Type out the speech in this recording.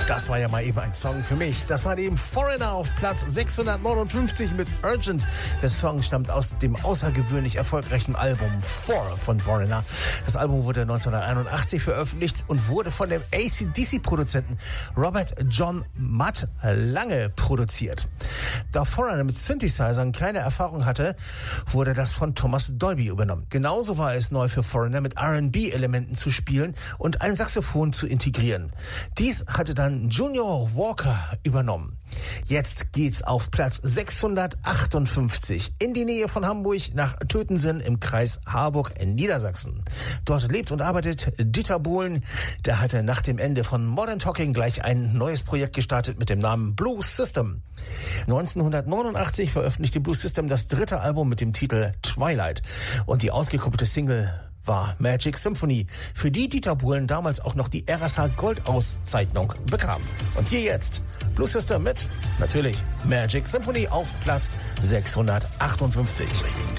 Das war ja mal eben ein Song für mich. Das war eben Foreigner auf Platz 659 mit Urgent. Der Song stammt aus dem außergewöhnlich erfolgreichen Album Four von Foreigner. Das Album wurde 1981 veröffentlicht und wurde von dem AC/DC-Produzenten Robert John Mudd lange produziert. Da Foreigner mit Synthesizern keine Erfahrung hatte, wurde das von Thomas Dolby übernommen. Genauso war es neu für Foreigner, mit R&B-Elementen zu spielen und ein Saxophon zu integrieren. Dies hatte dann Junior Walker übernommen. Jetzt geht's auf Platz 658 in die Nähe von Hamburg nach Tötensen im Kreis Harburg in Niedersachsen. Dort lebt und arbeitet Dieter Bohlen. Der hatte nach dem Ende von Modern Talking gleich ein neues Projekt gestartet mit dem Namen Blue System. 1989 veröffentlichte Blue System das dritte Album mit dem Titel Twilight und die ausgekoppelte Single war Magic Symphony, für die Dieter Bohlen damals auch noch die RSH Gold-Auszeichnung bekam. Und hier jetzt Blue System mit, natürlich, Magic Symphony auf Platz 658.